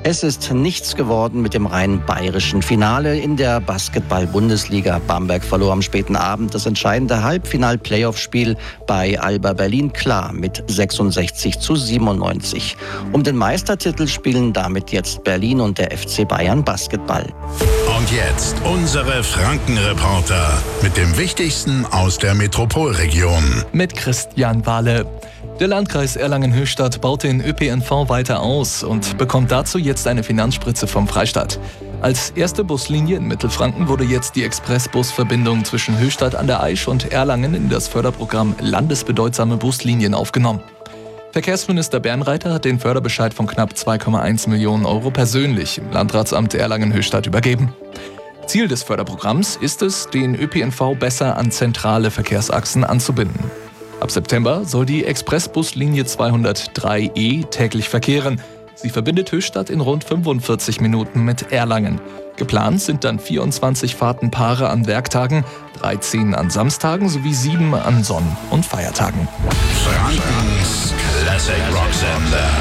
Es ist nichts geworden mit dem rein bayerischen Finale in der Basketball-Bundesliga. Bamberg verlor am späten Abend das entscheidende Halbfinal-Playoff-Spiel bei Alba Berlin klar mit 66:97. Um den Meistertitel spielen damit jetzt Berlin und der FC Bayern Basketball. Und jetzt unsere Franken-Reporter mit dem Wichtigsten aus der Metropolregion. Mit Christian Wahle. Der Landkreis Erlangen-Höchstadt baut den ÖPNV weiter aus und bekommt dazu jetzt eine Finanzspritze vom Freistaat. Als erste Buslinie in Mittelfranken wurde jetzt die Expressbusverbindung zwischen Höchstadt an der Aisch und Erlangen in das Förderprogramm Landesbedeutsame Buslinien aufgenommen. Verkehrsminister Bernreiter hat den Förderbescheid von knapp 2,1 Millionen Euro persönlich im Landratsamt Erlangen-Höchstadt übergeben. Ziel des Förderprogramms ist es, den ÖPNV besser an zentrale Verkehrsachsen anzubinden. Ab September soll die Expressbuslinie 203E täglich verkehren. Sie verbindet Höchstadt in rund 45 Minuten mit Erlangen. Geplant sind dann 24 Fahrtenpaare an Werktagen, 13 an Samstagen sowie 7 an Sonn- und Feiertagen. Frankens Classic Rock Sender.